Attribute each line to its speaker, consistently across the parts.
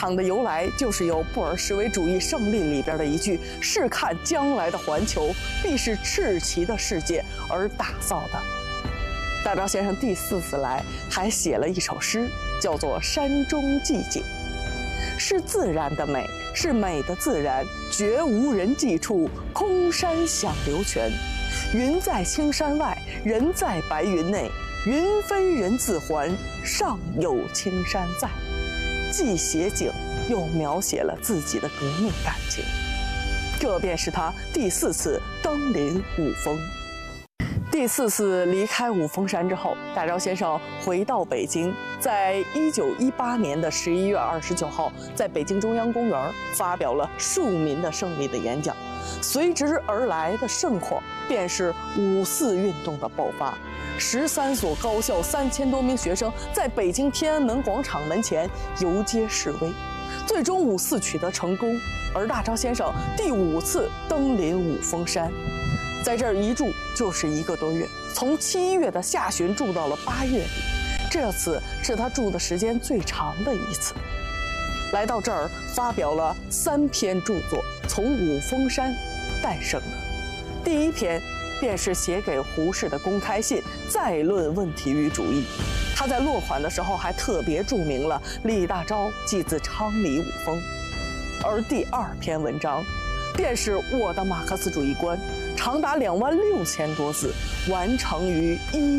Speaker 1: 场的由来就是由布尔什维主义胜利里边的一句“试看将来的环球，必是赤旗的世界”而打造的。大钊先生第4次来还写了一首诗，叫做《山中寂景》，是自然的美，是美的自然，绝无人迹处，空山响流泉。云在青山外，人在白云内，云飞人自还，上有青山在。既写景，又描写了自己的革命感情。这便是他第4次登临五峰。第4次离开五峰山之后，大钊先生回到北京，在1918年的11月29号，在北京中央公园发表了庶民的胜利的演讲。随之而来的盛况，便是5·4运动的爆发。13所高校3000多名学生在北京天安门广场门前游街示威，最终5·4取得成功。而大钊先生第5次登临五峰山，在这儿一住就是1个多月，从7月的下旬住到了8月底，这次是他住的时间最长的一次。来到这儿，发表了3篇著作，从五峰山诞生的。第1篇便是写给胡适的公开信，再论问题与主义。他在落款的时候还特别注明了李大钊即自昌黎五峰。而第2篇文章，便是我的马克思主义观，长达26000多字，完成于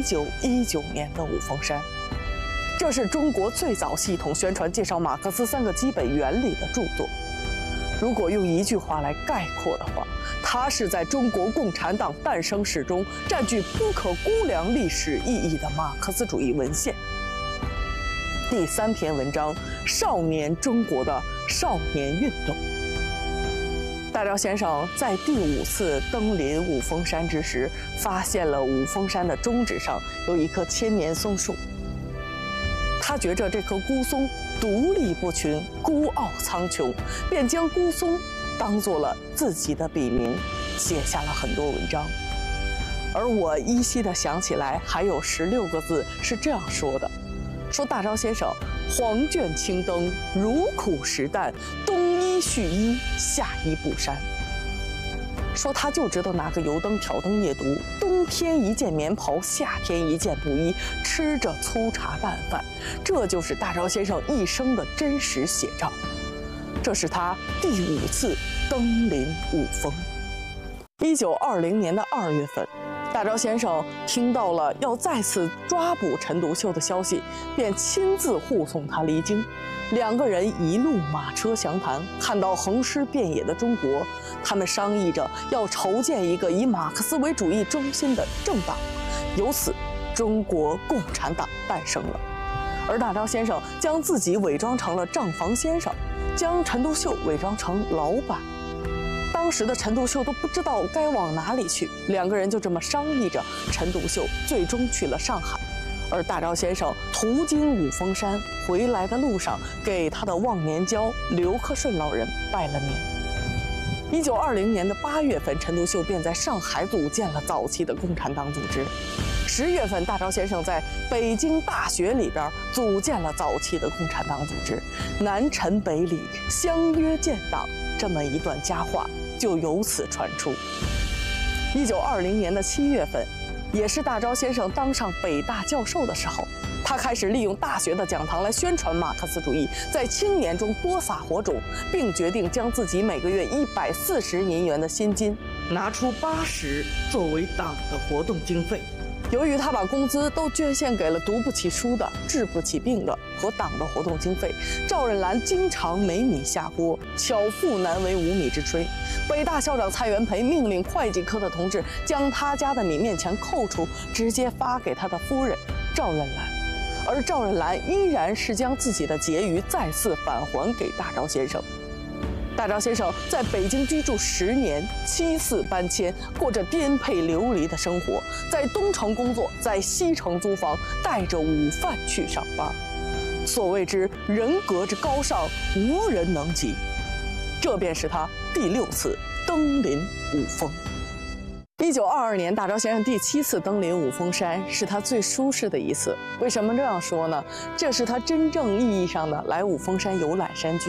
Speaker 1: 1919年的五峰山。这是中国最早系统宣传介绍马克思3个基本原理的著作。如果用一句话来概括的话，它是在中国共产党诞生史中占据不可估量历史意义的马克思主义文献。第3篇文章，少年中国的少年运动。大钊先生在第5次登临五峰山之时，发现了五峰山的中指上有一棵千年松树。他觉着这棵孤松独立不群，孤傲苍穹，便将孤松当做了自己的笔名，写下了很多文章。而我依稀地想起来，还有16个字是这样说的：说大钊先生黄卷青灯，如苦实淡，东依续依，夏依不删。说他就知道拿个油灯挑灯夜读，冬天一件棉袍，夏天一件布衣，吃着粗茶淡饭，这就是大钊先生一生的真实写照。这是他第5次登临五峰。1920年的2月份，大钊先生听到了要再次抓捕陈独秀的消息，便亲自护送他离京。2个人一路马车详谈，看到横尸遍野的中国，他们商议着要筹建一个以马克思为主义中心的政党，由此中国共产党诞生了。而大钊先生将自己伪装成了账房先生，将陈独秀伪装成老板。当时的陈独秀都不知道该往哪里去，2个人就这么商议着，陈独秀最终去了上海。而大钊先生途经五峰山，回来的路上给他的忘年交刘克顺老人拜了年。1920年的8月份，陈独秀便在上海组建了早期的共产党组织。10月份，大钊先生在北京大学里边组建了早期的共产党组织，南陈北李，相约建党，这么一段佳话就由此传出。1920年的7月份，也是大钊先生当上北大教授的时候，他开始利用大学的讲堂来宣传马克思主义，在青年中播撒火种，并决定将自己每个月140银元的薪金拿出80作为党的活动经费。由于他把工资都捐献给了读不起书的、治不起病的和党的活动经费，赵壬澜经常没米下锅，巧妇难为无米之炊。北大校长蔡元培命令会计科的同志将他家的米面钱扣除，直接发给他的夫人赵壬澜。而赵壬澜依然是将自己的结余再次返还给大钊先生。大钊先生在北京居住10年，7次搬迁，过着颠沛流离的生活，在东城工作，在西城租房，带着午饭去上班。所谓之人格之高尚，无人能及。这便是他第6次登临五峰。1922年，大钊先生第7次登临五峰山，是他最舒适的一次。为什么这样说呢？这是他真正意义上的来五峰山游览山居。